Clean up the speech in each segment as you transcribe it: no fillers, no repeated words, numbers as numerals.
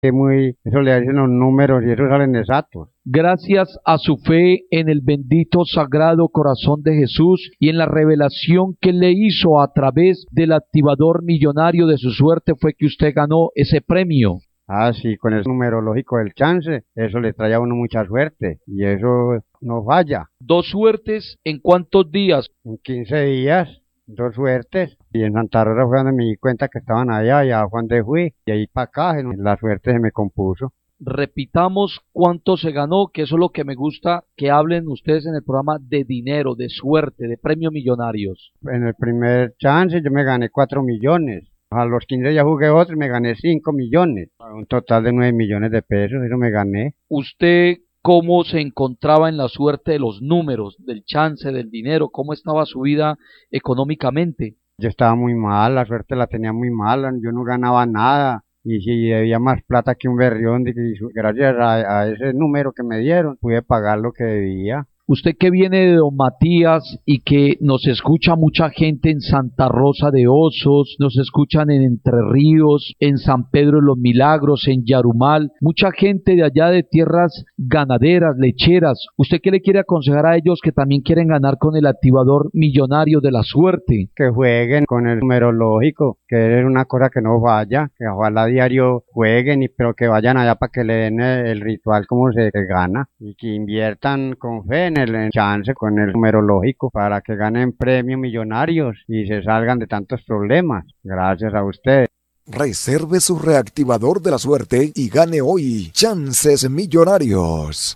Eso le dicen los números y eso salen exactos. Gracias a su fe en el bendito sagrado corazón de Jesús y en la revelación que le hizo a través del activador millonario de su suerte fue que usted ganó ese premio. Ah, sí, con el numerológico del chance, eso le trae a uno mucha suerte y eso no falla. ¿Dos suertes en cuántos días? En 15 días, dos suertes. Y en Santa Rosa fue donde me di cuenta que estaban allá, y a donde fui, y ahí para acá, la suerte se me compuso. Repitamos cuánto se ganó, que eso es lo que me gusta que hablen ustedes en el programa de dinero, de suerte, de premios millonarios. En el primer chance yo me gané 4 millones. A los 15 ya jugué otro y me gané 5 millones. Un total de 9 millones de pesos, eso me gané. ¿Usted cómo se encontraba en la suerte de los números, del chance, del dinero? ¿Cómo estaba su vida económicamente? Yo estaba muy mal, la suerte la tenía muy mala, yo no ganaba nada. Y si debía más plata que un berrión, gracias a ese número que me dieron, pude pagar lo que debía. Usted que viene de Don Matías y que nos escucha mucha gente en Santa Rosa de Osos, nos escuchan en Entre Ríos, en San Pedro de los Milagros, en Yarumal, mucha gente de allá de tierras ganaderas, lecheras. ¿Usted qué le quiere aconsejar a ellos que también quieren ganar con el activador millonario de la suerte? Que jueguen con el numerológico, que es una cosa que no falla, que ojalá a diario jueguen, pero que vayan allá para que le den el ritual como se gana y que inviertan con fe en el chance, con el numerológico, para que ganen premios millonarios y se salgan de tantos problemas. Gracias a ustedes. Reserve su reactivador de la suerte y gane hoy chances millonarios.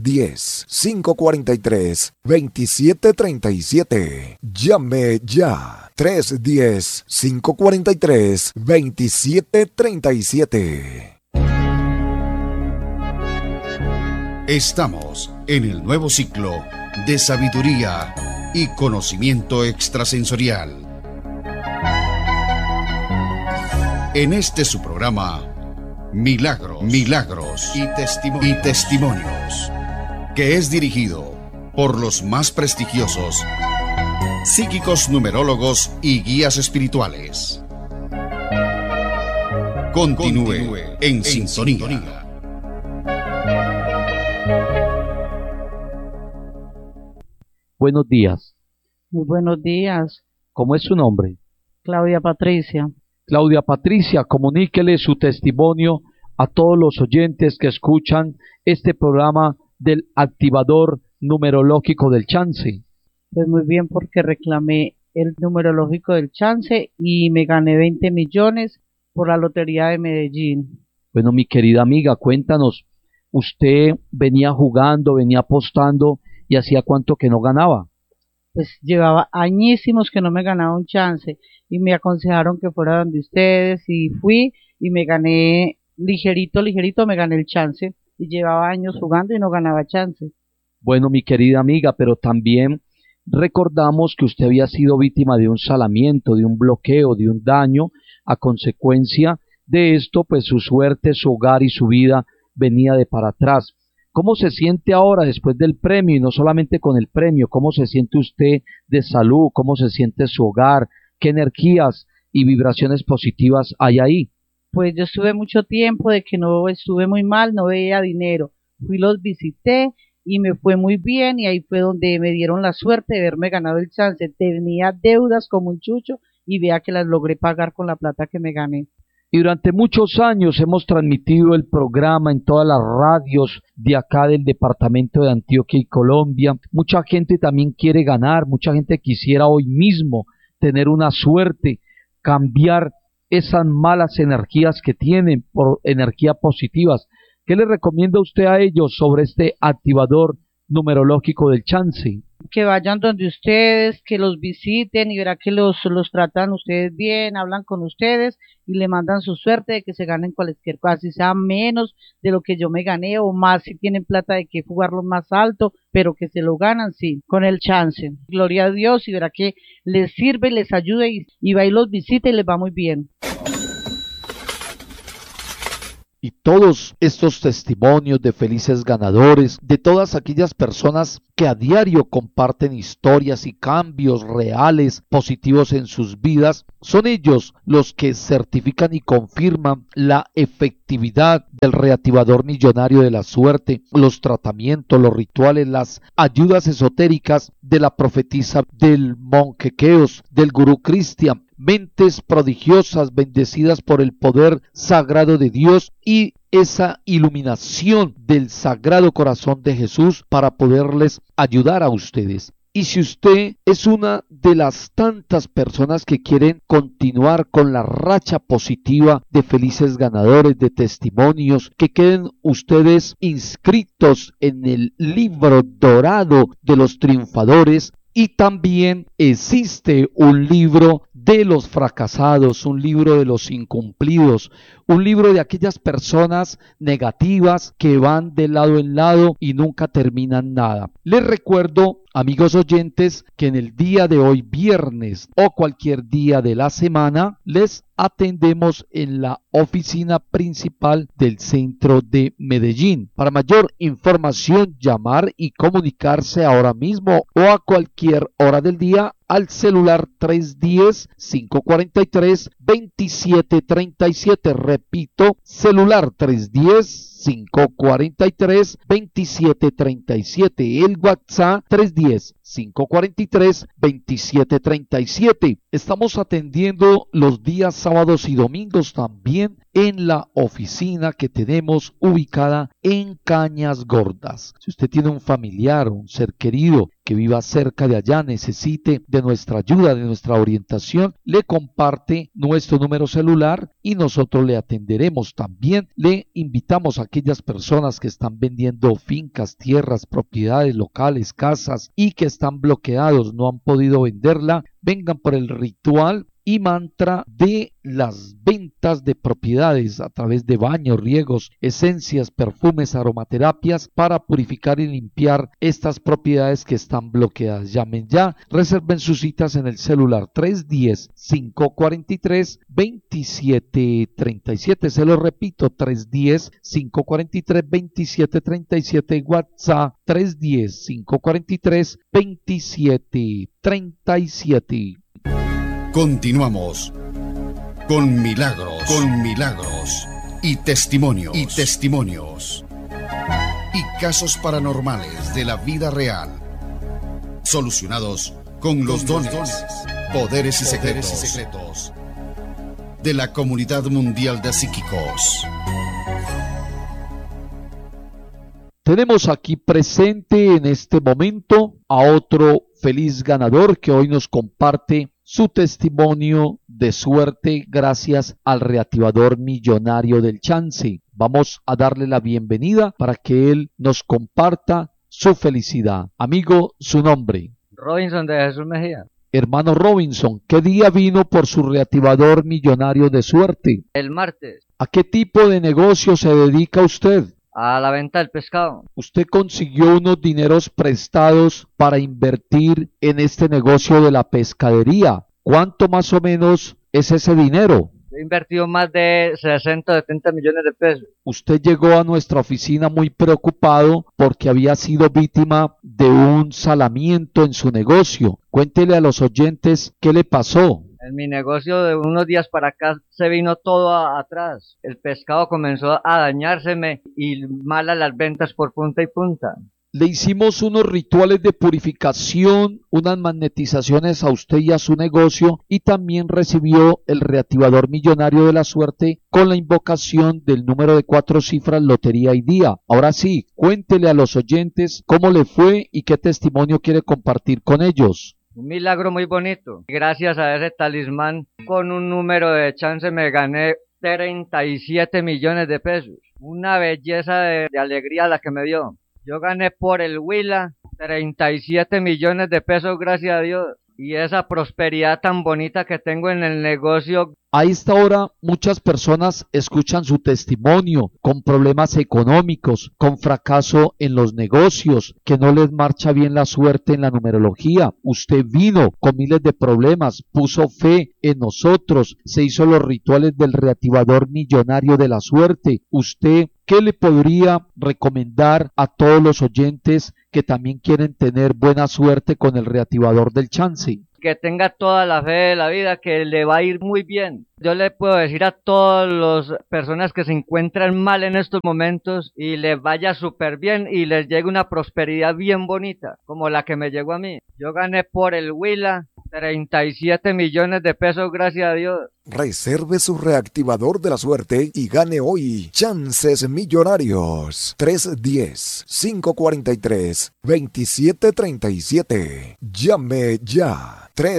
310-543-2737. Llame ya. 310-543-2737. Estamos en el nuevo ciclo de sabiduría y conocimiento extrasensorial. En este su programa, Milagros y Testimonios, que es dirigido por los más prestigiosos psíquicos, numerólogos y guías espirituales. Continúe en sintonía. Buenos días. Muy buenos días. ¿Cómo es su nombre? Claudia Patricia. Claudia Patricia, comuníquele su testimonio a todos los oyentes que escuchan este programa del activador numerológico del chance. Pues muy bien, porque reclamé el numerológico del chance y me gané 20 millones por la Lotería de Medellín. Bueno, mi querida amiga, cuéntanos, usted venía jugando, venía apostando y hacía cuánto que no ganaba. Pues llevaba añísimos que no me ganaba un chance y me aconsejaron que fuera donde ustedes y fui y me gané ligerito me gané el chance y llevaba años jugando y no ganaba chance. Bueno, mi querida amiga, pero también recordamos que usted había sido víctima de un salamiento, de un bloqueo, de un daño. A consecuencia de esto, pues su suerte, su hogar y su vida venía de para atrás. ¿Cómo se siente ahora después del premio y no solamente con el premio? ¿Cómo se siente usted de salud? ¿Cómo se siente su hogar? ¿Qué energías y vibraciones positivas hay ahí? Pues yo estuve mucho tiempo de que no estuve muy mal, no veía dinero. Fui, los visité y me fue muy bien y ahí fue donde me dieron la suerte de haberme ganado el chance. Tenía deudas como un chucho y vea que las logré pagar con la plata que me gané. Y durante muchos años hemos transmitido el programa en todas las radios de acá del departamento de Antioquia y Colombia. Mucha gente también quiere ganar, mucha gente quisiera hoy mismo tener una suerte, cambiar esas malas energías que tienen por energías positivas. ¿Qué le recomienda usted a ellos sobre este activador numerológico del chance? Que vayan donde ustedes, que los visiten y verá que los tratan ustedes bien, hablan con ustedes y le mandan su suerte de que se ganen cualquier cosa, si sea menos de lo que yo me gané o más si tienen plata de que jugarlo más alto, pero que se lo ganan, sí, con el chance. Gloria a Dios y verá que les sirve, les ayuda y va y los visita y les va muy bien. Y todos estos testimonios de felices ganadores, de todas aquellas personas que a diario comparten historias y cambios reales, positivos en sus vidas, son ellos los que certifican y confirman la efectividad del reactivador millonario de la suerte, los tratamientos, los rituales, las ayudas esotéricas de la profetisa del monje Keos, del gurú Cristian, mentes prodigiosas bendecidas por el poder sagrado de Dios y esa iluminación del Sagrado Corazón de Jesús para poderles ayudar a ustedes. Y si usted es una de las tantas personas que quieren continuar con la racha positiva de felices ganadores, de testimonios, que queden ustedes inscritos en el libro dorado de los triunfadores, y también existe un libro de los fracasados, un libro de los incumplidos, un libro de aquellas personas negativas que van de lado en lado y nunca terminan nada. Les recuerdo, amigos oyentes, que en el día de hoy, viernes o cualquier día de la semana, les atendemos en la oficina principal del centro de Medellín. Para mayor información, llamar y comunicarse ahora mismo o a cualquier hora del día al celular 310-543-2737. Repito, celular 310-543-2737. El WhatsApp 310-543-2737. Estamos atendiendo los días sábados y domingos también en la oficina que tenemos ubicada en Cañas Gordas. Si usted tiene un familiar o un ser querido que viva cerca de allá, necesite de nuestra ayuda, de nuestra orientación, le comparte nuestro número celular y nosotros le atenderemos. También le invitamos a aquellas personas que están vendiendo fincas, tierras, propiedades locales, casas y que están bloqueados, no han podido venderla, vengan por el ritual y mantra de las ventas de propiedades a través de baños, riegos, esencias, perfumes, aromaterapias para purificar y limpiar estas propiedades que están bloqueadas. Llamen ya, reserven sus citas en el celular 310-543-2737. Se lo repito, 310-543-2737. WhatsApp 310-543-2737. Continuamos con milagros y testimonios y casos paranormales de la vida real, solucionados con los dones, poderes y secretos de la comunidad mundial de psíquicos. Tenemos aquí presente en este momento a otro feliz ganador que hoy nos comparte su testimonio de suerte gracias al reactivador millonario del chance. Vamos a darle la bienvenida para que él nos comparta su felicidad. Amigo, su nombre. Robinson de Jesús Mejía. Hermano Robinson, ¿qué día vino por su reactivador millonario de suerte? El martes. ¿A qué tipo de negocio se dedica usted? A la venta del pescado. Usted consiguió unos dineros prestados para invertir en este negocio de la pescadería. ¿Cuánto más o menos es ese dinero? He invertido más de 60 o 70 millones de pesos. Usted llegó a nuestra oficina muy preocupado porque había sido víctima de un salamiento en su negocio. Cuéntele a los oyentes qué le pasó. En mi negocio de unos días para acá se vino todo atrás. El pescado comenzó a dañárseme y malas las ventas por punta y punta. Le hicimos unos rituales de purificación, unas magnetizaciones a usted y a su negocio y también recibió el reactivador millonario de la suerte con la invocación del número de 4 cifras Lotería y Día. Ahora sí, cuéntele a los oyentes cómo le fue y qué testimonio quiere compartir con ellos. Un milagro muy bonito. Gracias a ese talismán, con un número de chance me gané 37 millones de pesos. Una belleza de alegría la que me dio. Yo gané por el Huila 37 millones de pesos, gracias a Dios. y esa prosperidad tan bonita que tengo en el negocio. A esta hora muchas personas escuchan su testimonio con problemas económicos, con fracaso en los negocios, que no les marcha bien la suerte en la numerología. Usted vino con miles de problemas, puso fe en nosotros, se hizo los rituales del reactivador millonario de la suerte. Usted, ¿qué le podría recomendar a todos los oyentes que también quieren tener buena suerte con el reactivador del chance? Que tenga toda la fe de la vida, que le va a ir muy bien. Yo le puedo decir a todas las personas que se encuentran mal en estos momentos y les vaya súper bien y les llegue una prosperidad bien bonita, como la que me llegó a mí. Yo gané por el Huila 37 millones de pesos, gracias a Dios. Reserve su reactivador de la suerte y gane hoy chances millonarios. 310-543-2737. Llame ya.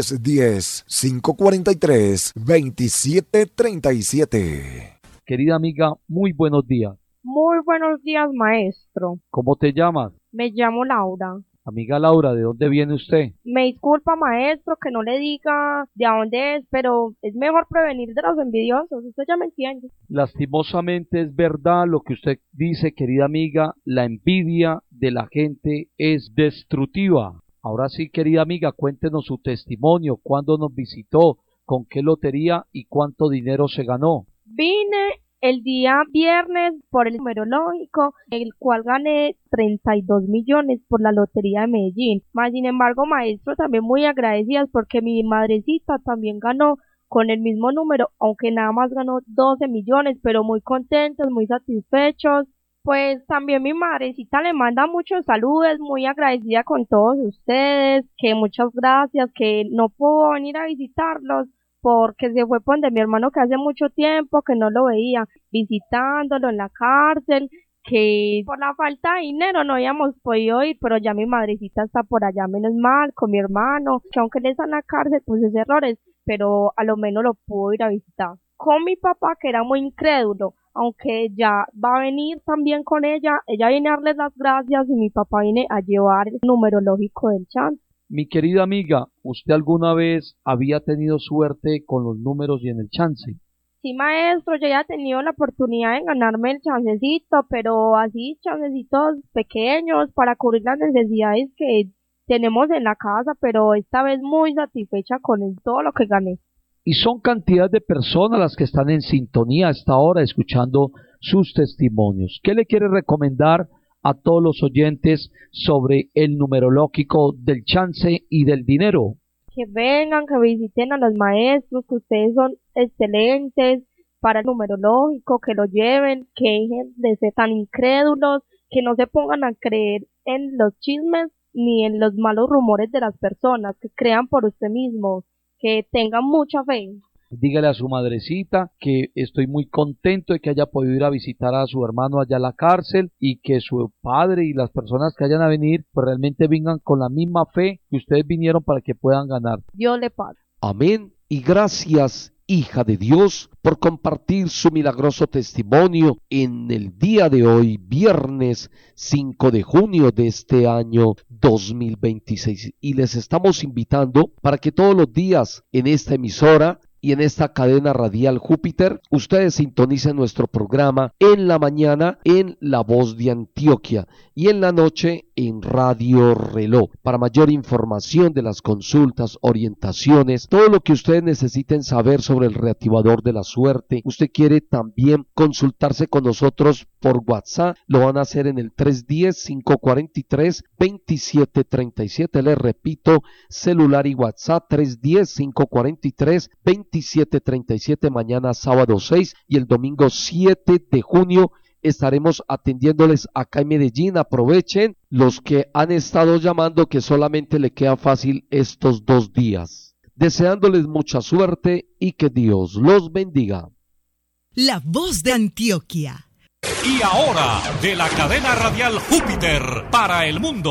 310-543-2737. Querida amiga, muy buenos días. Muy buenos días, maestro. ¿Cómo te llamas? Me llamo Laura. Amiga Laura, ¿de dónde viene usted? Me disculpa, maestro, que no le diga de a dónde es, pero es mejor prevenir de los envidiosos. Usted ya me entiende. Lastimosamente es verdad lo que usted dice, querida amiga. La envidia de la gente es destructiva. Ahora sí, querida amiga, cuéntenos su testimonio, cuándo nos visitó, con qué lotería y cuánto dinero se ganó. Vine el día viernes por el numerológico, el cual gané 32 millones por la lotería de Medellín. Mas, sin embargo, maestro, también muy agradecidas porque mi madrecita también ganó con el mismo número, aunque nada más ganó 12 millones, pero muy contentos, muy satisfechos. Pues también mi madrecita le manda muchos saludos, muy agradecida con todos ustedes, que muchas gracias, que no puedo venir a visitarlos porque se fue por donde mi hermano que hace mucho tiempo que no lo veía, visitándolo en la cárcel, que por la falta de dinero no habíamos podido ir, pero ya mi madrecita está por allá, menos mal, con mi hermano, que aunque él está en la cárcel, pues es errores, pero a lo menos lo pudo ir a visitar. Con mi papá, que era muy incrédulo, aunque ya va a venir también con ella viene a darles las gracias y mi papá viene a llevar el numerológico del chance. Mi querida amiga, ¿usted alguna vez había tenido suerte con los números y en el chance? Sí, maestro, yo ya he tenido la oportunidad de ganarme el chancecito, pero así chancecitos pequeños para cubrir las necesidades que tenemos en la casa, pero esta vez muy satisfecha con todo lo que gané. Y son cantidad de personas las que están en sintonía a esta hora escuchando sus testimonios. ¿Qué le quiere recomendar a todos los oyentes sobre el numerológico del chance y del dinero? Que vengan, que visiten a los maestros, que ustedes son excelentes para el numerológico, que lo lleven, que dejen de ser tan incrédulos, que no se pongan a creer en los chismes ni en los malos rumores de las personas, que crean por usted mismo, que tengan mucha fe. Dígale a su madrecita que estoy muy contento de que haya podido ir a visitar a su hermano allá a la cárcel y que su padre y las personas que vayan a venir pues realmente vengan con la misma fe que ustedes vinieron para que puedan ganar. Dios le pague. Amén y gracias, hija de Dios, por compartir su milagroso testimonio en el día de hoy, viernes 5 de junio de este año 2026. Y les estamos invitando para que todos los días en esta emisora y en esta cadena radial Júpiter, ustedes sintonicen nuestro programa en la mañana en La Voz de Antioquia y en la noche en Radio Reloj. Para mayor información de las consultas, orientaciones, todo lo que ustedes necesiten saber sobre el reactivador de la suerte, usted quiere también consultarse con nosotros por WhatsApp, lo van a hacer en el 310-543-2737. Les repito, celular y WhatsApp 310-543-2737. Mañana sábado 6 y el domingo 7 de junio estaremos atendiéndoles acá en Medellín. Aprovechen los que han estado llamando, que solamente le queda fácil estos 2 días. Deseándoles mucha suerte y que Dios los bendiga. La Voz de Antioquia. Y ahora, de la cadena radial Júpiter para el mundo,